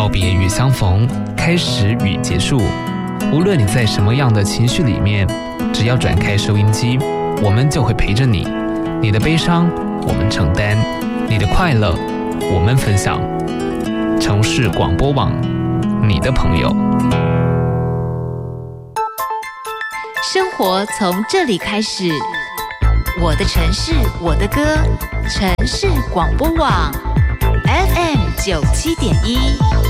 告别与相逢，开始与结束。无论你在什么样的情绪里面，只要转开收音机，我们就会陪着你。你的悲伤，我们承担；你的快乐，我们分享。城市广播网，你的朋友。 生活从这里开始，我的城市，我的歌，城市广播网 FM 97.1。